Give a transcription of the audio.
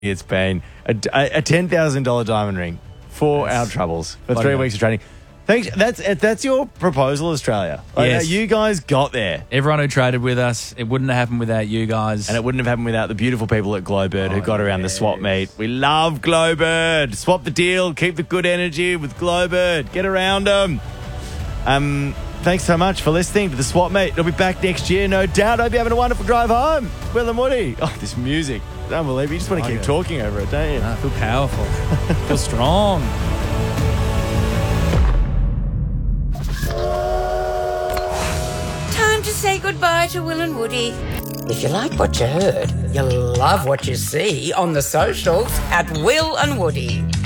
It's been a $10,000 diamond ring for our troubles for 3 weeks of training. Thanks. That's your proposal, Australia. Yes. You guys got there. Everyone who traded with us, it wouldn't have happened without you guys. And it wouldn't have happened without the beautiful people at Glowbird who got around the swap meet. We love Glowbird. Swap the deal. Keep the good energy with Glowbird. Get around them. Thanks so much for listening to the swap meet. It'll be back next year, no doubt. I hope you're having a wonderful drive home. Will and Woody. Oh, this music. It's unbelievable. You just want to keep talking over it, don't you? I feel powerful. I feel strong. Time to say goodbye to Will and Woody. If you like what you heard, you'll love what you see on the socials at Will and Woody.